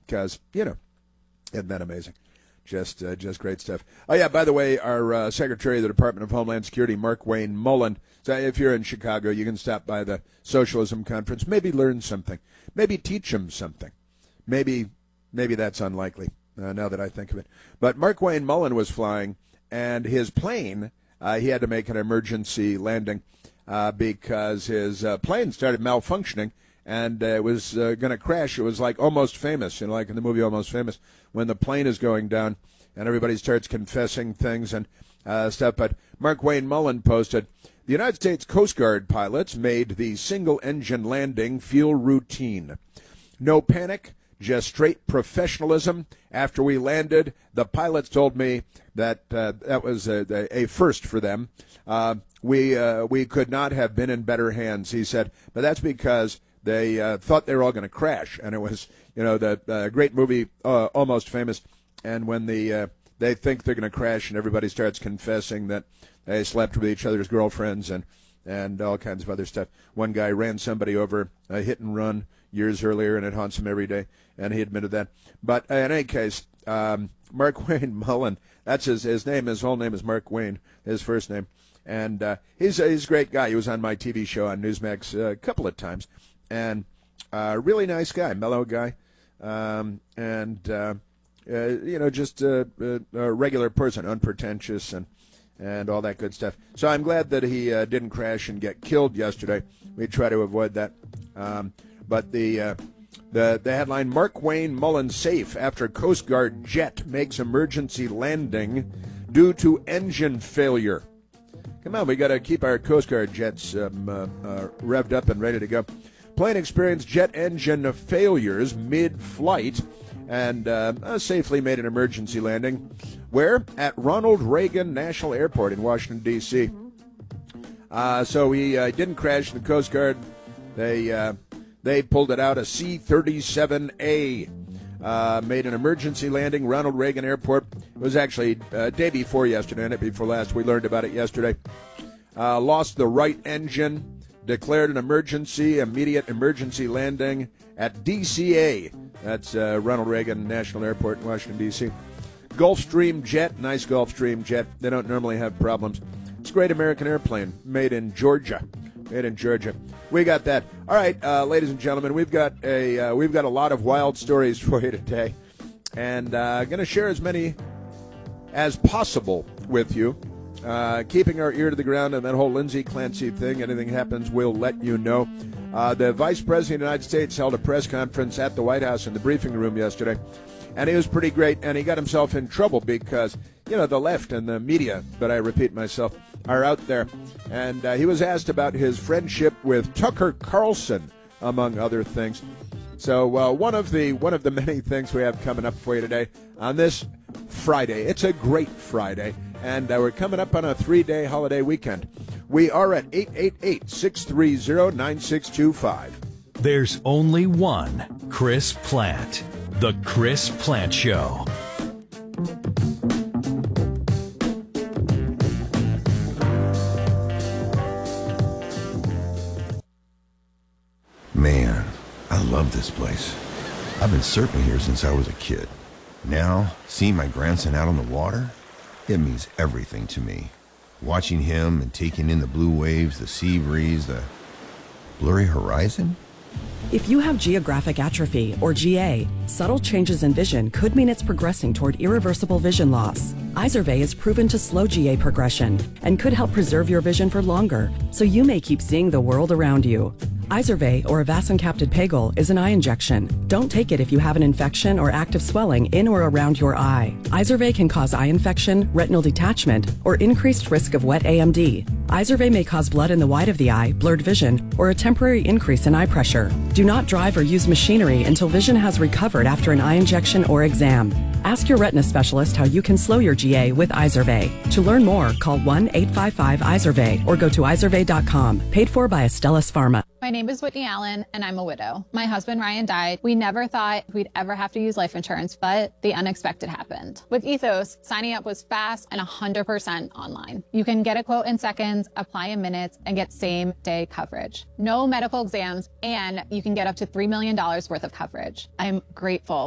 because, isn't that amazing? Just great stuff. Oh, yeah, by the way, our Secretary of the Department of Homeland Security, Markwayne Mullin, so if you're in Chicago, you can stop by the Socialism Conference, maybe learn something, maybe teach them something. Maybe that's unlikely, now that I think of it. But Markwayne Mullin was flying, and his plane, he had to make an emergency landing because his plane started malfunctioning, and it was going to crash. It was like Almost Famous, like in the movie Almost Famous, when the plane is going down and everybody starts confessing things and stuff. But Markwayne Mullin posted, the United States Coast Guard pilots made the single-engine landing feel routine. No panic, just straight professionalism. After we landed, the pilots told me that that was a first for them. We could not have been in better hands, he said. But that's because they thought they were all going to crash, and it was, the great movie Almost Famous. And when they think they're going to crash, and everybody starts confessing that they slept with each other's girlfriends and all kinds of other stuff. One guy ran somebody over a hit and run years earlier, and it haunts him every day, and he admitted that. But in any case, Markwayne Mullin, that's his name. His whole name is Mark Wayne, his first name. And he's a great guy. He was on my TV show on Newsmax a couple of times. And really nice guy, mellow guy, just a regular person, unpretentious and all that good stuff. So I'm glad that he didn't crash and get killed yesterday. We try to avoid that. But the headline, Markwayne Mullin safe after Coast Guard jet makes emergency landing due to engine failure. Come on, we got to keep our Coast Guard jets revved up and ready to go. Plane experienced jet engine failures mid-flight and safely made an emergency landing. Where? At Ronald Reagan National Airport in Washington, D.C. So he didn't crash. The Coast Guard, they pulled it out. A C-37A made an emergency landing, Ronald Reagan Airport. It was actually day before yesterday, night before last. We learned about it yesterday. Lost the right engine. Declared an immediate emergency landing at DCA. That's Ronald Reagan National Airport in Washington, D.C. Gulfstream jet, nice Gulfstream jet. They don't normally have problems. It's a great American airplane, made in Georgia. We got that. All right, ladies and gentlemen, we've got a lot of wild stories for you today, and going to share as many as possible with you. Keeping our ear to the ground on that whole Lindsay Clancy thing. Anything happens, we'll let you know. The Vice President of the United States held a press conference at the White House in the briefing room yesterday, and he was pretty great, and he got himself in trouble because, the left and the media, but I repeat myself, are out there. And he was asked about his friendship with Tucker Carlson, among other things. So one of the many things we have coming up for you today on this Friday. It's a great Friday. And we're coming up on a 3-day holiday weekend. We are at 888-630-9625. There's only one Chris Plante. The Chris Plante Show. Man, I love this place. I've been surfing here since I was a kid. Now, seeing my grandson out on the water, it means everything to me. Watching him and taking in the blue waves, the sea breeze, the blurry horizon. If you have geographic atrophy, or GA, subtle changes in vision could mean it's progressing toward irreversible vision loss. Izervay is proven to slow GA progression and could help preserve your vision for longer, so you may keep seeing the world around you. Izervay, or avacincaptad pegol, is an eye injection. Don't take it if you have an infection or active swelling in or around your eye. Izervay can cause eye infection, retinal detachment, or increased risk of wet AMD. Izervay may cause blood in the white of the eye, blurred vision, or a temporary increase in eye pressure. Do not drive or use machinery until vision has recovered after an eye injection or exam. Ask your retina specialist how you can slow your GA with Izervay. To learn more, call 1-855-IZERVAY or go to izervay.com. Paid for by Astellas Pharma. My name is Whitney Allen, and I'm a widow. My husband, Ryan, died. We never thought we'd ever have to use life insurance, but the unexpected happened. With Ethos, signing up was fast and 100% online. You can get a quote in seconds, apply in minutes, and get same-day coverage. No medical exams, and you can get up to $3 million worth of coverage. I'm grateful